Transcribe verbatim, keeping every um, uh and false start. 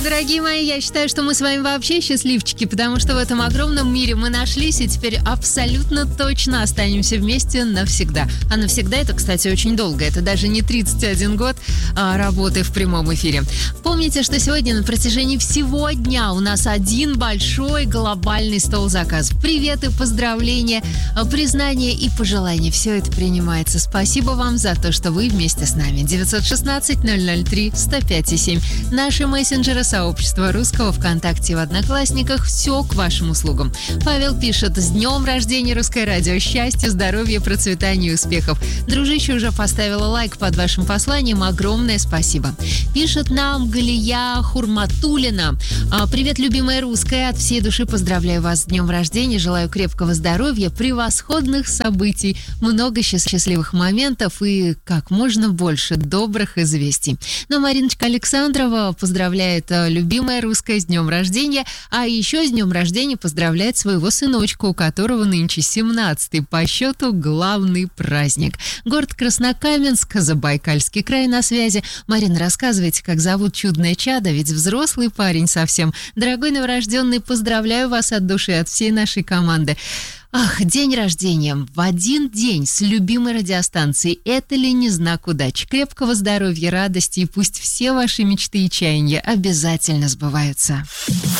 Дорогие мои, я считаю, что мы с вами вообще счастливчики, потому что в этом огромном мире мы нашлись и теперь абсолютно точно останемся вместе навсегда. А навсегда это, кстати, очень долго. Это даже не тридцать один год а, работы в прямом эфире. Помните, что сегодня на протяжении всего дня у нас один большой глобальный стол заказов. Приветы, поздравления, признания и пожелания. Все это принимается. Спасибо вам за то, что вы вместе с нами. девятьсот шестнадцать ноль ноль три сто пять и семь. Наши мессенджеры, сообщества русского ВКонтакте, в Одноклассниках. Все к вашим услугам. Павел пишет: с днем рождения Русское радио. Счастья, здоровья, процветания и успехов. Дружище уже поставила лайк под вашим посланием. Огромное спасибо. Пишет нам Галия Хурматулина. Привет, любимая русская. От всей души поздравляю вас с днем рождения. Желаю крепкого здоровья, превосходных событий, много счастливых моментов и как можно больше добрых известий. Ну, Мариночка Александрова поздравляет любимая русская с днем рождения, а еще с днем рождения поздравляет своего сыночка, у которого нынче семнадцатый по счету главный праздник. Город Краснокаменск, Забайкальский край на связи. Марина, рассказывайте, как зовут чудное чадо, ведь взрослый парень совсем. Дорогой новорожденный, поздравляю вас от души, от всей нашей команды. Ах, день рождения в один день с любимой радиостанцией. Это ли не знак удачи? Крепкого здоровья, радости, и пусть все ваши мечты и чаяния обязательно сбываются.